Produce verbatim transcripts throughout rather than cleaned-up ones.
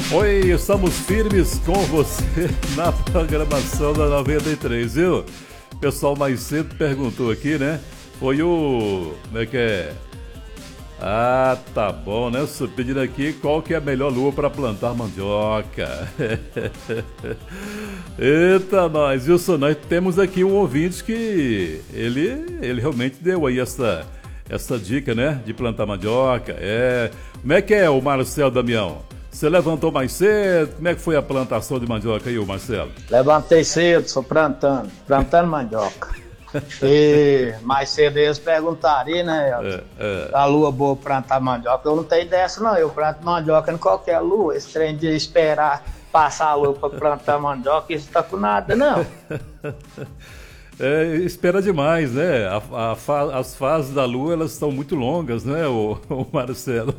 Oi, estamos firmes com você na programação da noventa e três, viu? O pessoal mais cedo perguntou aqui, né? Foi o... como é que é? Ah, tá bom, né? Pedindo aqui qual que é a melhor lua para plantar mandioca. Eita, nós, Wilson, nós temos aqui um ouvinte que ele, ele realmente deu aí essa, essa dica, né? De plantar mandioca. É... Como é que é o Marcelo Damião? Você levantou mais cedo? Como é que foi a plantação de mandioca aí, o Marcelo? Levantei cedo, só plantando, plantando mandioca. E mais cedo eles perguntariam, né, é, é. A lua boa pra plantar mandioca. Eu não tenho dessa, não. Eu planto mandioca em qualquer lua. Esse trem de esperar passar a lua pra plantar mandioca, isso tá com nada, não. É, espera demais, né? A, a fa- as fases da lua, elas estão muito longas, né, o, o Marcelo?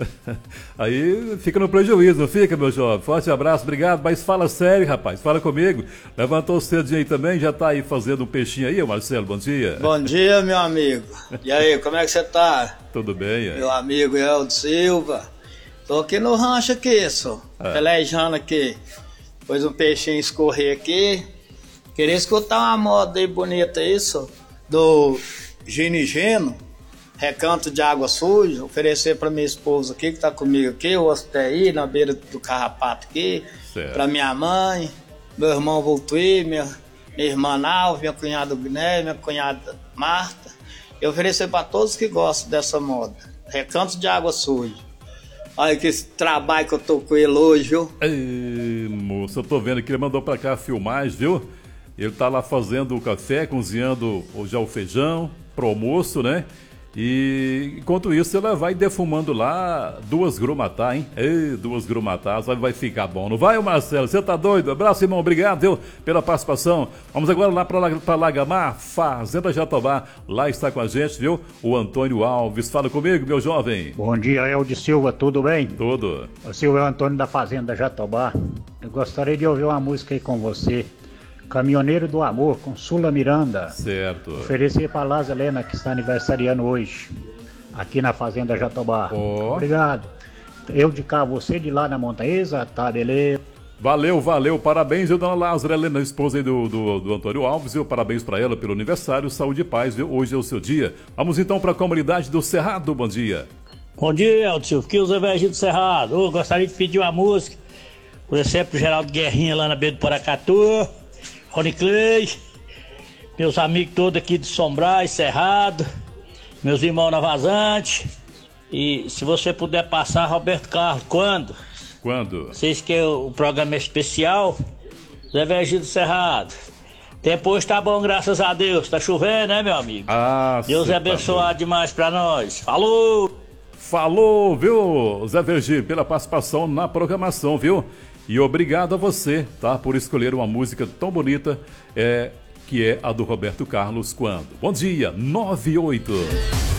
Aí fica no prejuízo, não fica, meu jovem? Forte abraço, obrigado, mas fala sério, rapaz, fala comigo. Levantou cedinho aí também, já tá aí fazendo um peixinho aí, Marcelo, bom dia. Bom dia, meu amigo. E aí, como é que você tá? Tudo bem, é? Meu amigo Eldo Silva. Tô aqui no rancho aqui, só, é. pelejando aqui. Depois um peixinho escorrer aqui. Queria escutar uma moda aí bonita, isso, do Ginigeno, Recanto de Água Suja, oferecer para minha esposa aqui, que tá comigo aqui, o Osteí, na beira do carrapato aqui, para minha mãe, meu irmão Voltuí, minha, minha irmã Nalva, minha cunhada Guiné, minha cunhada Marta, e oferecer para todos que gostam dessa moda, Recanto de Água Suja. Olha que esse trabalho que eu tô com ele hoje, viu? Ei, moço, eu tô vendo que ele mandou para cá a filmagem, viu? Ele tá lá fazendo o café, cozinhando já o feijão pro almoço, né? E enquanto isso, ela vai defumando lá duas grumatá, hein? Ei, duas grumatás, vai ficar bom. Não vai, Marcelo? Você tá doido? Abraço, irmão. Obrigado, viu, pela participação. Vamos agora lá para Lagamar, Fazenda Jatobá. Lá está com a gente, viu? O Antônio Alves. Fala comigo, meu jovem. Bom dia, Eldo Silva. Tudo bem? Tudo. O Silva é o Antônio da Fazenda Jatobá. Eu gostaria de ouvir uma música aí com você. Caminhoneiro do Amor, com Sula Miranda. Certo. Oferecer para Laz Helena, que está aniversariando hoje, aqui na Fazenda Jatobá. Oh. Obrigado. Eu de cá, você de lá na Montaísa, tá, beleza? Valeu, valeu. Parabéns, viu, dona Lázara Helena, esposa aí do, do, do Antônio Alves, viu? Parabéns para ela pelo aniversário, saúde e paz, viu? Hoje é o seu dia. Vamos então para a comunidade do Cerrado, bom dia. Bom dia, Eldo Silva. Aqui os Evangelhos do Cerrado. Eu gostaria de pedir uma música, por exemplo, Geraldo Guerrinha lá na beira do Paracatu. Rony Clay, meus amigos todos aqui de Sombrais, Cerrado, meus irmãos na Vazante. E se você puder passar, Roberto Carlos, quando? Quando? Vocês que o programa é especial, Zé Vergil do Cerrado. Tempo hoje tá bom, graças a Deus. Tá chovendo, né, meu amigo? Ah, Deus é abençoado tá demais pra nós. Falou! Falou, viu, Zé Vergil, pela participação na programação, viu? E obrigado a você, tá, por escolher uma música tão bonita, é, que é a do Roberto Carlos, Quando. Bom dia, nove e oito.